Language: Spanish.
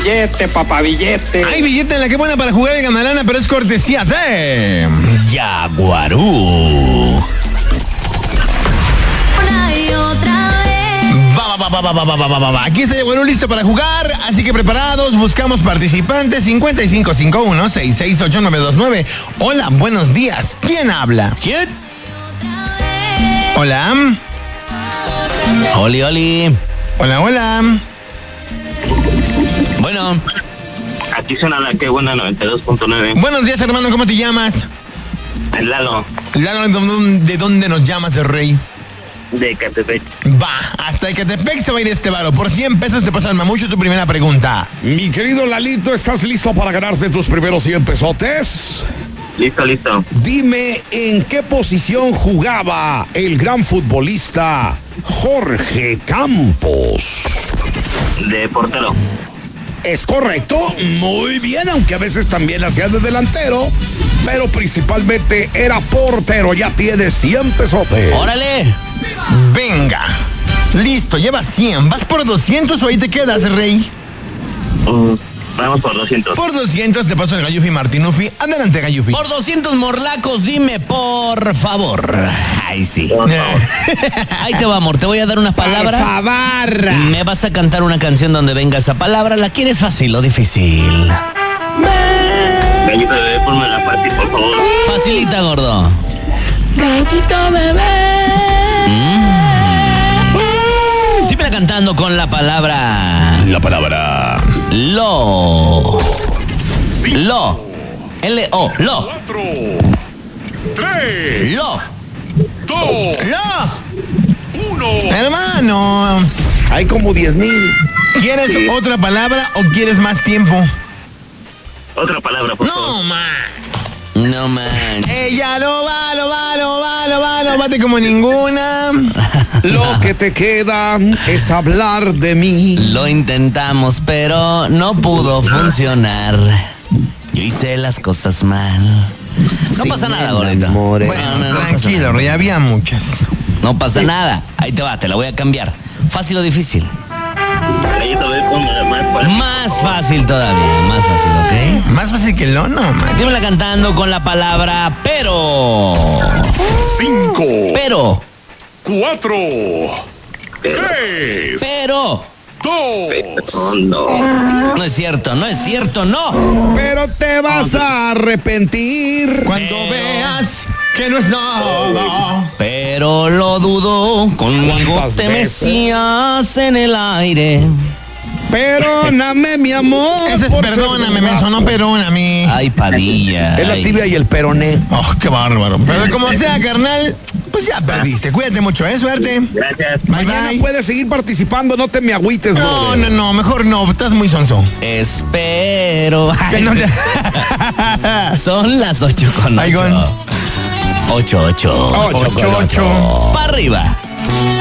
Billete, papá, billete. Hay billete en la que buena para jugar en Ganalana, pero es cortesía de Yaguarú. Una y otra vez. Va. Aquí está Yaguarú listo para jugar, así que preparados, buscamos participantes 5551-668-929. Hola, buenos días. ¿Quién habla? ¿Quién? Hola. Oli. Hola. Bueno. Aquí suena la que buena 92.9. Buenos días, hermano, ¿cómo te llamas? Lalo, Lalo, ¿de dónde nos llamas, de rey? de Catepec. Va, hasta Ecatepec se va a ir este varo. Por 100 pesos te pasa el mamucho tu primera pregunta. Mi querido Lalito, ¿estás listo para ganarte tus primeros 100 pesotes? Listo. Dime en qué posición jugaba el gran futbolista Jorge Campos. De portero. Es correcto, muy bien, aunque a veces también hacía de delantero, pero principalmente era portero. Ya tienes 100 pesotes. ¡Órale! Venga. Listo, llevas 100. ¿Vas por 200 o ahí te quedas, rey? Vamos por 200. Por 200 te paso el Gallufi Martinufi. Adelante, Gallufi. Por 200 morlacos, dime, por favor. Ay, sí. Por favor. Ahí te va, amor. Te voy a dar unas palabras. Favor. Me vas a cantar una canción donde venga esa palabra. ¿La quieres fácil o difícil? Gallito bebé, ponme la fácil, por favor. Facilita, gordo. Gallito bebé. Siempre cantando con la palabra. La palabra. Lo. L-O. Lo. 4, 3, Lo. 2, ¡Ya! 1. Hermano, Hay como 10,000. ¿quieres Sí. otra palabra o quieres más tiempo? Otra palabra, por favor. No, man. No manches. Ella lo va, bate como ninguna. Lo que te queda es hablar de mí. Lo intentamos, pero no pudo funcionar. Yo hice las cosas mal. No pasa nada, gordita. Bueno, No pasa tranquilo, nada. rey, había muchas. No pasa nada. Ahí te va, te la voy a cambiar. ¿Fácil o difícil? Gallito bebé, ponme la más fácil. Más fácil todavía, más fácil, ¿ok? Más fácil que lo, no, man. Dímela cantando con la palabra pero. 5, Pero. 4, 3, Pero. 2. Oh, no. No es cierto, no. Pero te vas a arrepentir. Cuando veas que no es nada. Pero lo dudo. Conmigo ¿Cuántas te veces? mecías en el aire. Perdóname, mi amor. Ese es por ser perdóname, guapo. me sonó perdóname. Ay, Padilla. Es la ay. tibia y el peroné. Oh, qué bárbaro. Pero como sea, carnal, pues ya perdiste. Cuídate mucho, suerte. Gracias. Bye, Mañana bye. puedes seguir participando, no te me agüites, No, brother. no, mejor no, estás muy sonso. Espero. Que no te- Son las 8:08. Ay, gon. 8. Ocho. Para arriba.